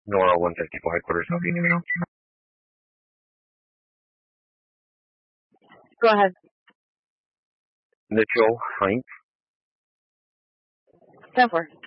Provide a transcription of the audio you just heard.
Nora 154 headquarters, how can you hear me now? Go ahead. Mitchell Heinz. 10-4.